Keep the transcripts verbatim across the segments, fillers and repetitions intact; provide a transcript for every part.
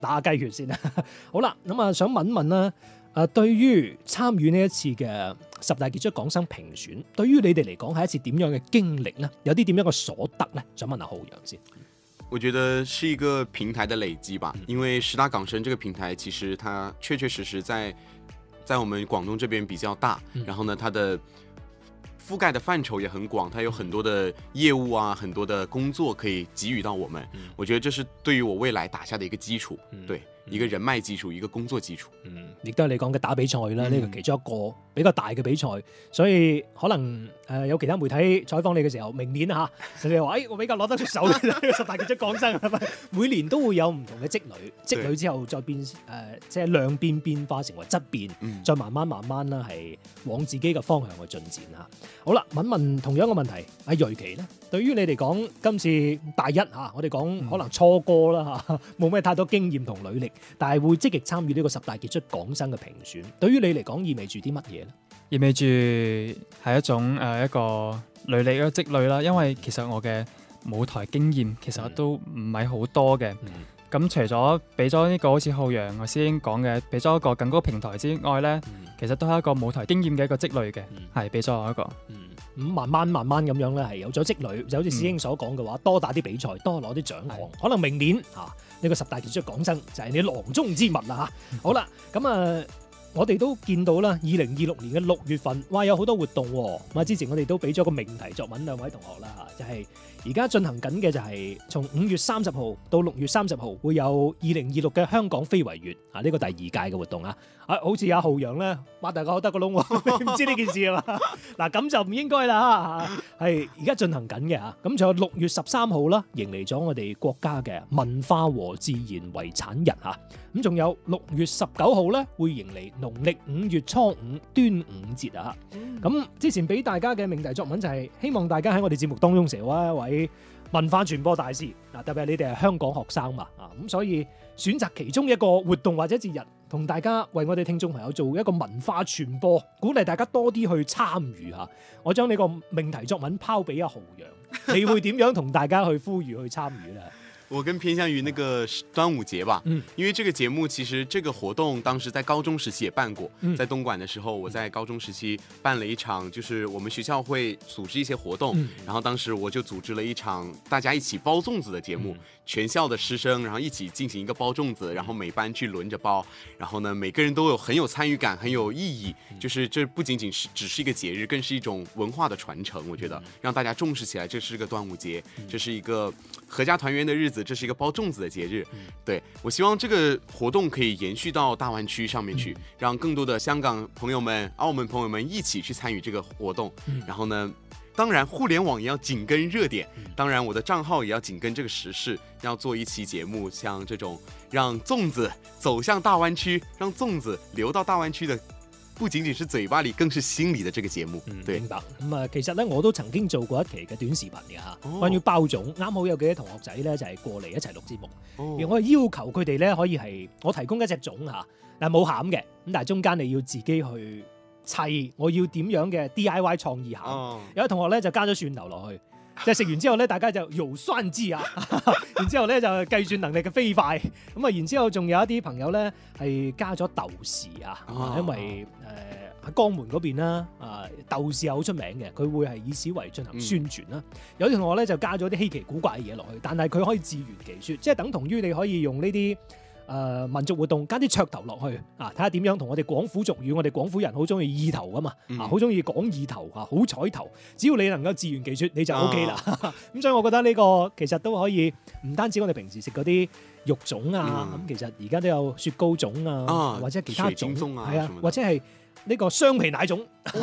打下雞血先啦。好啦，咁啊想問問啦，誒對於參與呢一次嘅十大傑出港生評選，對於你哋嚟講係一次點樣嘅經歷呢？有啲點樣嘅所得呢？想問下浩洋先。 我覺得是一個平台的累積吧，因為十大港生這個平台其實它確確實實在在我們廣東這邊比較大，然後呢它的覆蓋的範疇也很廣，它有很多的業務啊，很多的工作可以給予到我們，我覺得這是對於我未來打下的一個基礎，對，一個人脈基礎，一個工作基礎。嗯， 亦都係你講嘅打比賽啦，呢個其中一個比較大嘅比賽，所以可能誒、呃、有其他媒體採訪你嘅時候，明年嚇你哋話，誒我比較攞得出手呢個十大傑出港生，每年都會有唔同嘅積累，積累之後再變誒、呃、即係量變變化成為質變，嗯、再慢慢慢慢啦係往自己嘅方向去進展嚇。好啦，問問同樣嘅問題，阿瑞琪咧，對於你嚟講，今次大一嚇，我哋講可能初哥啦嚇，冇咩太多經驗同履歷，但係會積極參與呢個十大傑出港生嘅評選，對於你嚟講意味住啲乜嘢咧？ 意味住係一種誒、呃、一個履歷嘅積累啦，因為其實我嘅舞台經驗其實都唔係好多嘅。咁、嗯、除咗俾咗呢個好似浩洋我師兄講嘅，俾咗一個更高平台之外咧，嗯、其實都係一個舞台經驗嘅一個積累嘅，係俾咗我一個。嗯咁慢慢慢慢咁樣咧，係有咗積累，就好似師兄所講嘅話，多打啲比賽，多攞啲獎項，嗯、可能明年嚇呢、啊呢個十大傑出港生就係你囊中之物啦嚇。嗯、好啦，咁啊，我哋都見到啦，二零二六年嘅六月份，哇有好多活動喎。咁啊，之前我哋都俾咗個命題作文兩位同學啦嚇，就係而家進行緊嘅就係從五月三十號到六月三十號會有二零二六嘅香港非遺月啊，呢、呢個第二屆嘅活動啊。啊，好似阿浩洋咧，擘大個口得個窿喎，你唔知呢件事啊嘛？嗱，咁就唔應該啦，係而家進行緊嘅嚇。咁仲有六月十三號啦，迎嚟咗我哋國家嘅文化和自然遺產日嚇。咁仲有六月十九號咧，會迎嚟農曆五月初五端午節啊。咁、嗯、之前俾大家嘅命題作文就係希望大家喺我哋節目當中成為一位文化傳播大師。嗱，特別係你哋係香港學生嘛，啊咁所以選擇其中一個活動或者節日，同大家為我哋聽眾朋友做一個文化傳播，鼓勵大家多啲去參與嚇。我將呢個命題作文拋俾阿浩洋，你會點樣同大家去呼籲去參與呢？ 我更偏向於那個端午節吧，嗯，因為這個節目其實這個活動當時在高中時期也辦過，嗯、在東莞的時候，我在高中時期辦了一場，就是我們學校會組織一些活動，嗯、然後當時我就組織了一場大家一起包粽子的節目，嗯、全校的師生然後一起進行一個包粽子，然後每班去輪着包，然後呢每個人都有很有參與感，很有意義，就是這不僅僅是只是一個節日，更是一種文化的傳承，我覺得讓大家重視起來，這是個端午節，這是一個合家團圓的日子。這是一個包粽子的節日，對，我希望這個活動可以延續到大灣區上面去，讓更多的香港朋友們、澳門朋友們一起去參與這個活動。然後呢，當然互聯網也要緊跟熱點，當然我的賬號也要緊跟這個時事，要做一期節目，像這種讓粽子走向大灣區，讓粽子流到大灣區的。不僅僅是嘴巴裏，更是心裏的這個節目。嗯、對， 明白。咁、嗯、啊，其實咧我都曾經做過一期嘅短視頻嘅嚇，哦、關於包粽。啱好有幾個同學仔咧就係、是、過嚟一齊錄節目。哦、而我係要求佢哋咧可以係我提供一隻粽嚇，但係冇餡嘅。咁但係中間你要自己去砌，我要點樣嘅 D I Y 創意餡。哦、有啲同學咧就加咗蒜頭落去。即係食完之後咧，大家就油酸枝啊，然之後咧就計算能力嘅飛快，咁啊，然之後仲有一啲朋友咧係加咗豆豉啊，哦、因為誒喺江門嗰邊啦，啊豆豉係好出名嘅，佢會係以此為進行宣傳啦。嗯、有啲同學咧就加咗啲稀奇古怪嘅嘢落去，但係佢可以自圓其説，即係等同於你可以用呢啲。誒、呃、民族活動加啲噱頭落去啊，睇下點樣同我哋廣府俗語，我哋廣府人好中意意頭噶嘛，嗯、啊好中意講意頭啊，好彩頭，只要你能夠自圓其説，你就 O K 啦。咁、哦嗯、所以我覺得呢個其實都可以，唔單止我哋平時食嗰啲肉粽啊，咁、嗯、其實而家都有雪糕粽啊，啊或者其他粽，係啊，或者係。呢個雙皮奶粽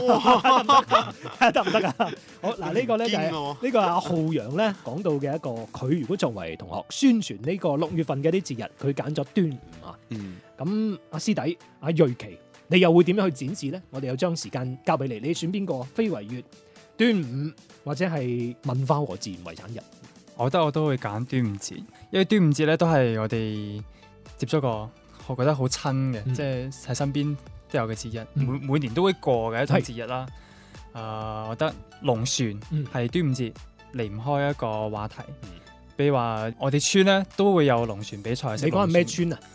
得唔得啊？好嗱，呢個咧就係呢個阿浩洋咧講到嘅一個，佢如果作為同學宣傳呢個六月份嘅啲節日，佢揀咗端午啊。嗯，咁阿師弟阿瑞琪，你又會點樣去展示咧？我哋又將時間交俾你，你選邊個？非遺月、端午或者係文化和自然遺產日？ 我覺得我都會揀端午節，因為端午節咧都係我哋接觸過，我覺得好親嘅，嗯、即係喺身邊。都有嘅節日，每每年都會過嘅一種節日啦。誒是、呃，我覺得龍船係端午節離唔開一個話題。嗯、比如話，我哋村咧都會有龍船比賽。你講係咩村啊？